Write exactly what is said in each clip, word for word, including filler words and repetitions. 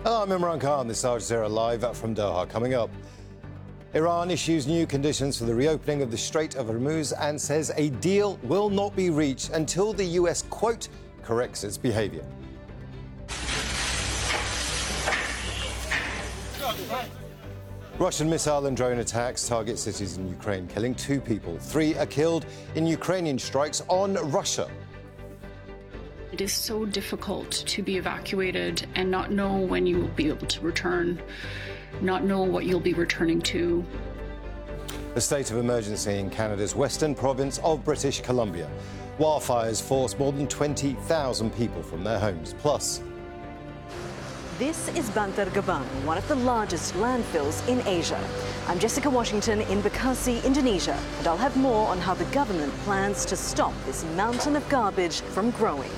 Hello, I'm Imran Khan. This is Al Jazeera Live from Doha. Coming up, Iran issues new conditions for the reopening of the Strait of Hormuz and says a deal will not be reached until the U S, quote, corrects its behavior. Russian missile and drone attacks target cities in Ukraine, killing two people. Three are killed in Ukrainian strikes on Russia. It is so difficult to be evacuated and not know when you will be able to return, not know what you'll be returning to. The state of emergency in Canada's western province of British Columbia. Wildfires forced more than twenty thousand people from their homes. Plus, this is Bantar Gebang, one of the largest landfills in Asia. I'm Jessica Washington in Bekasi, Indonesia, and I'll have more on how the government plans to stop this mountain of garbage from growing.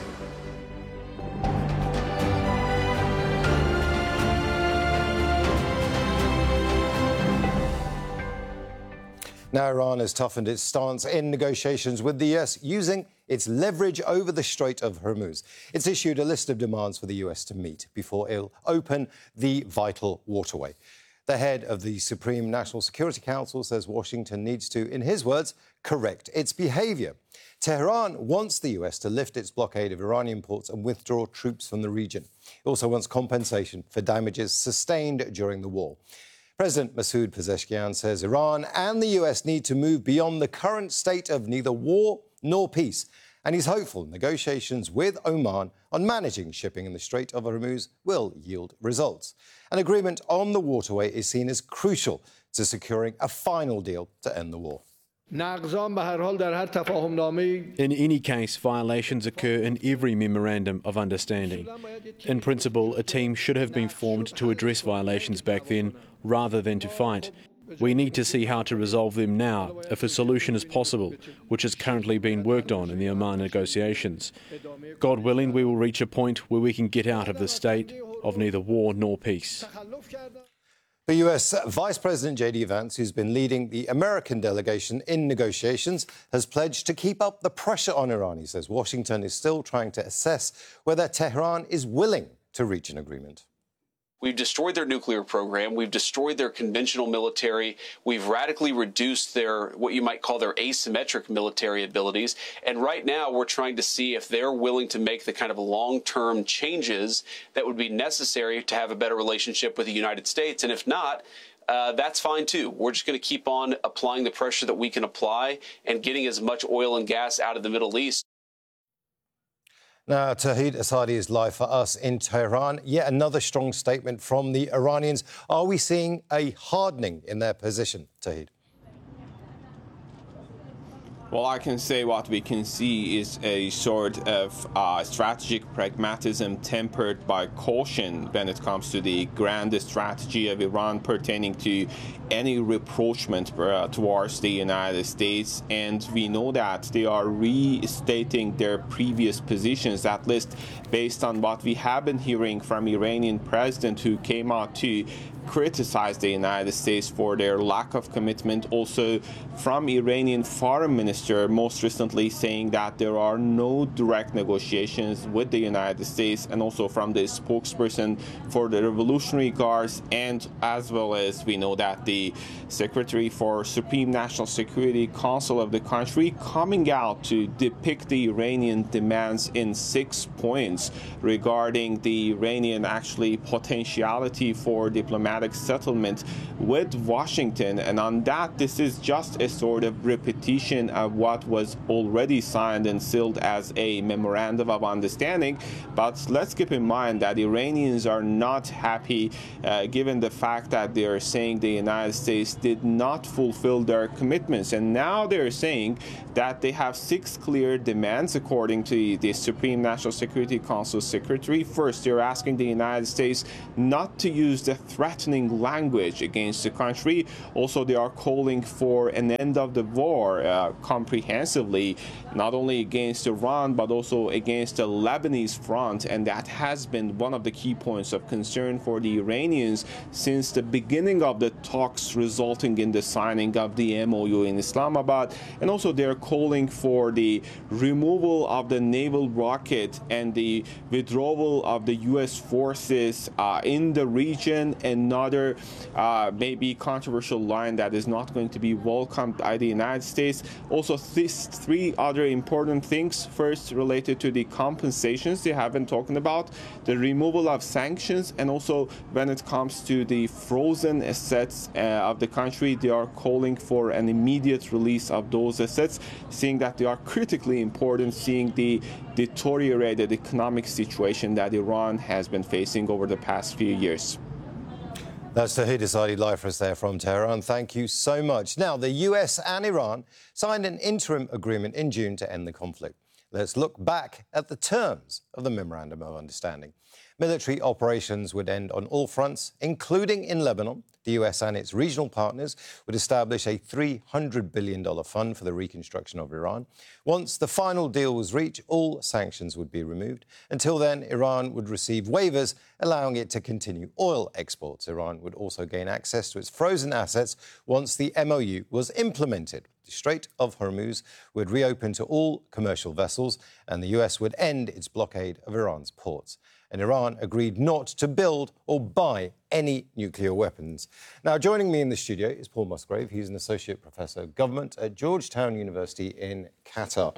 Now Iran has toughened its stance in negotiations with the U S, using its leverage over the Strait of Hormuz. It's issued a list of demands for the U S to meet before it'll open the vital waterway. The head of the Supreme National Security Council says Washington needs to, in his words, correct its behaviour. Tehran wants the U S to lift its blockade of Iranian ports and withdraw troops from the region. It also wants compensation for damages sustained during the war. President Masoud Pezeshkian says Iran and the U S need to move beyond the current state of neither war nor peace, and he's hopeful negotiations with Oman on managing shipping in the Strait of Hormuz will yield results. An agreement on the waterway is seen as crucial to securing a final deal to end the war. In any case, violations occur in every memorandum of understanding. In principle, a team should have been formed to address violations back then, rather than to fight. We need to see how to resolve them now, if a solution is possible, which is currently being worked on in the Oman negotiations. God willing, we will reach a point where we can get out of this state of neither war nor peace. The U S Vice President J D Vance, who's been leading the American delegation in negotiations, has pledged to keep up the pressure on Iran. He says Washington is still trying to assess whether Tehran is willing to reach an agreement. We've destroyed their nuclear program. We've destroyed their conventional military. We've radically reduced their, what you might call their asymmetric military abilities. And right now we're trying to see if they're willing to make the kind of long-term changes that would be necessary to have a better relationship with the United States. And if not, uh, that's fine too. We're just going to keep on applying the pressure that we can apply and getting as much oil and gas out of the Middle East. Now, Tawhid Asadi is live for us in Tehran. Yet another strong statement from the Iranians. Are we seeing a hardening in their position, Tawhid? Well, I can say what we can see is a sort of uh, strategic pragmatism tempered by caution when it comes to the grand strategy of Iran pertaining to any rapprochement uh, towards the United States. And we know that they are restating their previous positions, at least based on what we have been hearing from Iranian president, who came out to criticize the United States for their lack of commitment. Also from Iranian foreign minister, most recently saying that there are no direct negotiations with the United States, and also from the spokesperson for the Revolutionary Guards, and as well as we know that the Secretary for Supreme National Security Council of the country coming out to depict the Iranian demands in six points regarding the Iranian actually potentiality for diplomatic settlement with Washington. And on that, this is just a sort of repetition of what was already signed and sealed as a memorandum of understanding. But let's keep in mind that Iranians are not happy uh, given the fact that they are saying the United States did not fulfill their commitments. And now they're saying that they have six clear demands according to the Supreme National Security Council Secretary. First, they're asking the United States not to use the threat threatening language against the country. Also, they are calling for an end of the war uh, comprehensively, not only against Iran, but also against the Lebanese front. And that has been one of the key points of concern for the Iranians since the beginning of the talks resulting in the signing of the M O U in Islamabad. And also, they're calling for the removal of the naval rocket and the withdrawal of the U S forces uh, in the region. Another uh, maybe controversial line that is not going to be welcomed by the United States. Also, these three other important things. First, related to the compensations they have been talking about, the removal of sanctions, and also when it comes to the frozen assets uh, of the country, they are calling for an immediate release of those assets, seeing that they are critically important, seeing the deteriorated economic situation that Iran has been facing over the past few years. That's Tauhid Asadi live for us there from Tehran. Thank you so much. Now, the U S and Iran signed an interim agreement in June to end the conflict. Let's look back at the terms of the Memorandum of Understanding. Military operations would end on all fronts, including in Lebanon. The U S and its regional partners would establish a three hundred billion dollars fund for the reconstruction of Iran. Once the final deal was reached, all sanctions would be removed. Until then, Iran would receive waivers, allowing it to continue oil exports. Iran would also gain access to its frozen assets once the M O U was implemented. The Strait of Hormuz would reopen to all commercial vessels, and the U S would end its blockade of Iran's ports. And Iran agreed not to build or buy any nuclear weapons. Now, joining me in the studio is Paul Musgrave. He's an associate professor of government at Georgetown University in Qatar.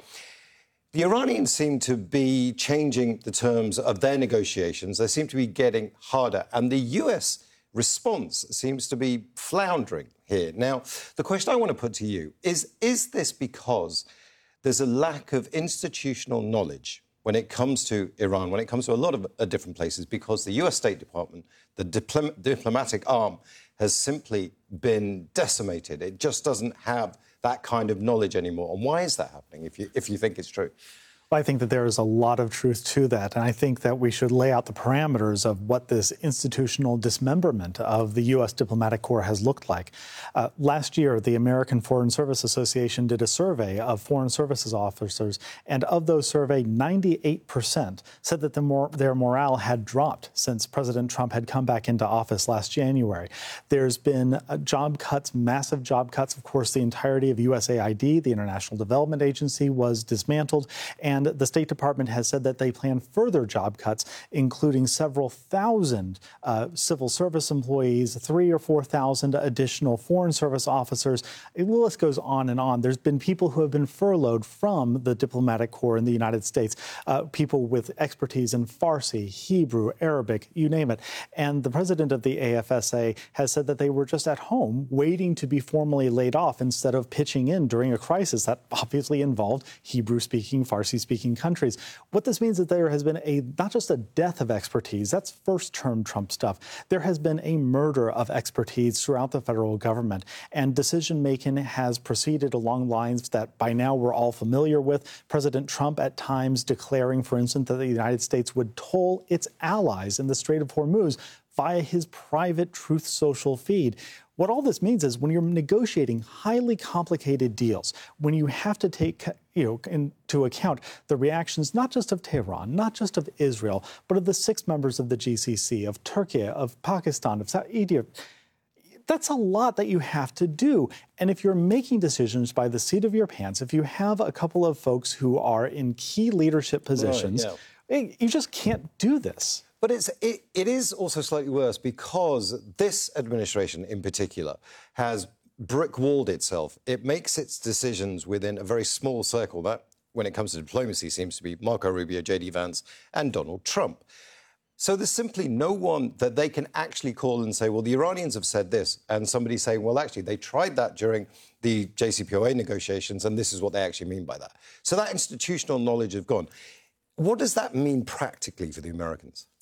The Iranians seem to be changing the terms of their negotiations. They seem to be getting harder, and the U S response seems to be floundering here. Now, the question I want to put to you is, is this because there's a lack of institutional knowledge when it comes to Iran, when it comes to a lot of uh, different places, because the U S State Department, the diplom- diplomatic arm, has simply been decimated? It just doesn't have that kind of knowledge anymore. And why is that happening, if you, if you think it's true? Well, I think that there is a lot of truth to that. And I think that we should lay out the parameters of what this institutional dismemberment of the U S diplomatic corps has looked like. Uh, last year, the American Foreign Service Association did a survey of foreign services officers, and of those surveyed, ninety-eight percent said that the mor- their morale had dropped since President Trump had come back into office last January. There's been uh, job cuts, massive job cuts. Of course, the entirety of U S A I D, the International Development Agency, was dismantled, and the State Department has said that they plan further job cuts, including several thousand uh, civil service employees, three or four thousand additional foreign service officers. The list goes on and on. There's been people who have been furloughed from the diplomatic corps in the United States, uh, people with expertise in Farsi, Hebrew, Arabic, you name it. And the president of the A F S A has said that they were just at home waiting to be formally laid off instead of pitching in during a crisis that obviously involved Hebrew-speaking, Farsi-speaking countries. What this means is that there has been a not just a death of expertise, that's first-term Trump stuff. There has been a murder of expertise throughout the federal government, and decision-making has proceeded along lines that by now we're all familiar with. President Trump at times declaring, for instance, that the United States would toll its allies in the Strait of Hormuz via his private Truth Social feed. What all this means is when you're negotiating highly complicated deals, when you have to take you know, into account the reactions not just of Tehran, not just of Israel, but of the six members of the G C C, of Turkey, of Pakistan, of Saudi Arabia, that's a lot that you have to do. And if you're making decisions by the seat of your pants, if you have a couple of folks who are in key leadership positions, right, yeah. you just can't do this. But it's, it, it is also slightly worse because this administration in particular has brick-walled itself. It makes its decisions within a very small circle. That, when it comes to diplomacy, seems to be Marco Rubio, J D Vance and Donald Trump. So there's simply no one that they can actually call and say, well, the Iranians have said this, and somebody saying, well, actually, they tried that during the J C P O A negotiations, and this is what they actually mean by that. So that institutional knowledge has gone. What does that mean practically for the Americans?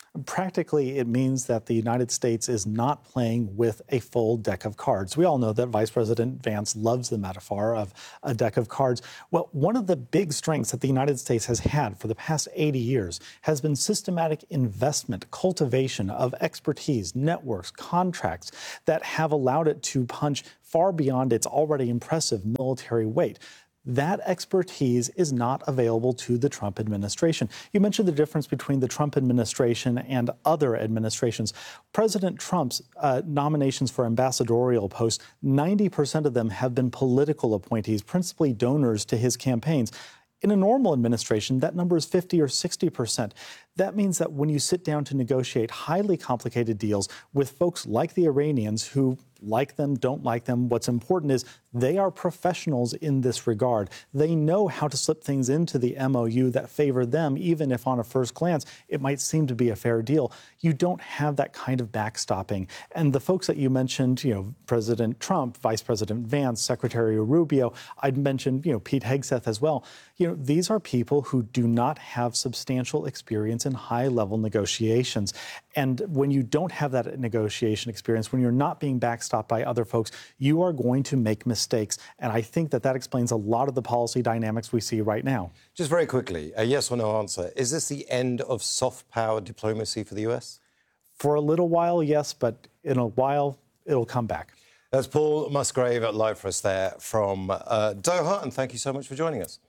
Practically, it means that the United States is not playing with a full deck of cards. We all know that Vice President Vance loves the metaphor of a deck of cards. Well, one of the big strengths that the United States has had for the past eighty years has been systematic investment, cultivation of expertise, networks, contracts that have allowed it to punch far beyond its already impressive military weight. That expertise is not available to the Trump administration. You mentioned the difference between the Trump administration and other administrations. President Trump's uh, nominations for ambassadorial posts, ninety percent of them have been political appointees, principally donors to his campaigns. In a normal administration, that number is fifty or sixty percent. That means that when you sit down to negotiate highly complicated deals with folks like the Iranians who like them, don't like them, what's important is they are professionals in this regard. They know how to slip things into the M O U that favor them, even if on a first glance it might seem to be a fair deal. You don't have that kind of backstopping. And the folks that you mentioned, you know, President Trump, Vice President Vance, Secretary Rubio, I'd mentioned, you know, Pete Hegseth as well. You know, these are people who do not have substantial experience in high-level negotiations. And when you don't have that negotiation experience, when you're not being backstopped by other folks, you are going to make mistakes. And I think that that explains a lot of the policy dynamics we see right now. Just very quickly, a yes or no answer. Is this the end of soft power diplomacy for the U S? For a little while, yes, but in a while, it'll come back. That's Paul Musgrave live for us there from uh, Doha, and thank you so much for joining us.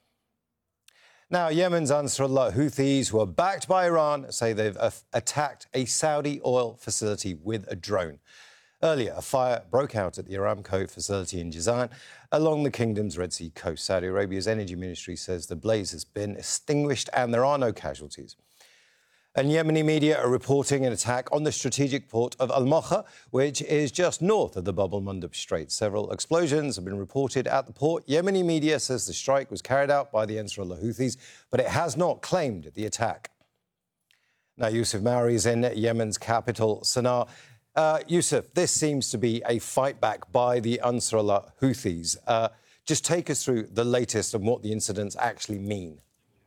Now, Yemen's Ansarullah Houthis, who are backed by Iran, say they've uh, attacked a Saudi oil facility with a drone. Earlier, a fire broke out at the Aramco facility in Jazan along the kingdom's Red Sea coast. Saudi Arabia's energy ministry says the blaze has been extinguished and there are no casualties. And Yemeni media are reporting an attack on the strategic port of Al-Mokha, which is just north of the Bab el-Mandeb Strait. Several explosions have been reported at the port. Yemeni media says the strike was carried out by the Ansarullah Houthis, but it has not claimed the attack. Now, Yusuf Mauri is in Yemen's capital, Sana'a. Uh, Yusuf, this seems to be a fight back by the Ansarullah Houthis. Uh, just take us through the latest and what the incidents actually mean.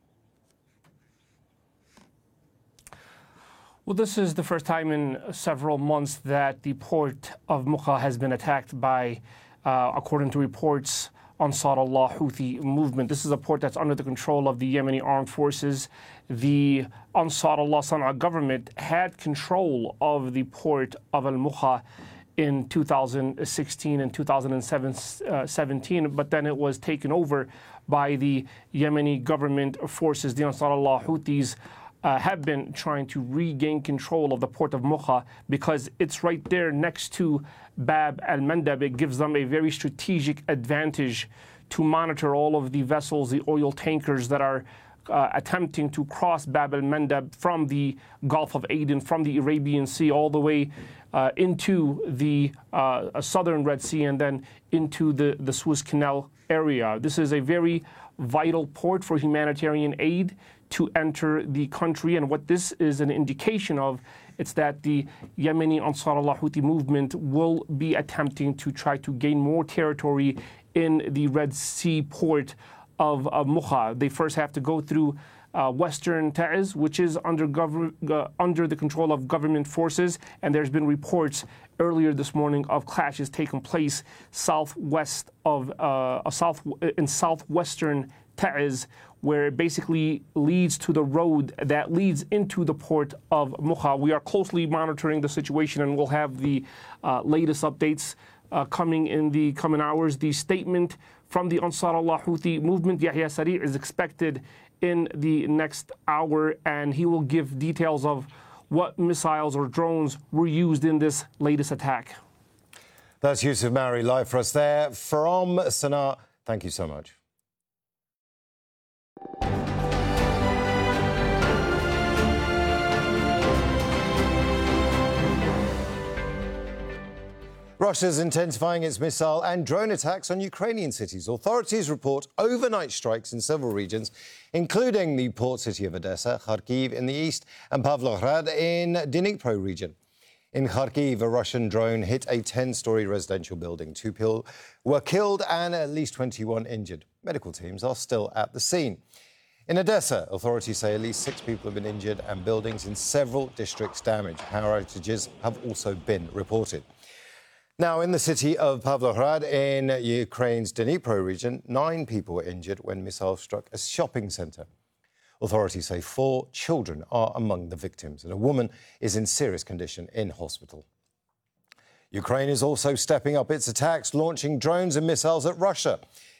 Well, this is the first time in several months that the port of Mukha has been attacked by, uh, according to reports, Ansarullah Houthi movement. This is a port that's under the control of the Yemeni armed forces. The Ansarullah Sana'a government had control of the port of Al-Mukha in two thousand sixteen and two thousand seventeen, but then it was taken over by the Yemeni government forces. The Ansarullah Houthis Uh, have been trying to regain control of the port of Mukha because it's right there next to Bab el-Mandeb. It gives them a very strategic advantage to monitor all of the vessels, the oil tankers that are uh, attempting to cross Bab el-Mandeb from the Gulf of Aden, from the Arabian Sea, all the way uh, into the uh, southern Red Sea and then into the, the Suez Canal area. This is a very vital port for humanitarian aid to enter the country. And what this is an indication of, it's that the Yemeni Ansarullah Houthi movement will be attempting to try to gain more territory in the Red Sea port of uh, Mukha. They first have to go through uh, Western Ta'iz, which is under, uh, under the control of government forces. And there's been reports earlier this morning of clashes taking place southwest of, uh, south, in southwestern Ta'iz, where it basically leads to the road that leads into the port of Mukha. We are closely monitoring the situation and we'll have the uh, latest updates uh, coming in the coming hours. The statement from the Ansarullah Houthi movement, Yahya Sari', is expected in the next hour, and he will give details of what missiles or drones were used in this latest attack. That's Yusuf Mauri live for us there from Sana'a. Thank you so much. Russia's intensifying its missile and drone attacks on Ukrainian cities. Authorities report overnight strikes in several regions, including the port city of Odessa, Kharkiv in the east, and Pavlograd in Dnipro region. In Kharkiv, a Russian drone hit a ten-storey residential building. Two people were killed and at least twenty-one injured. Medical teams are still at the scene. In Odessa, authorities say at least six people have been injured and buildings in several districts damaged. Power outages have also been reported. Now, in the city of Pavlohrad in Ukraine's Dnipro region, nine people were injured when missiles struck a shopping centre. Authorities say four children are among the victims and a woman is in serious condition in hospital. Ukraine is also stepping up its attacks, launching drones and missiles at Russia.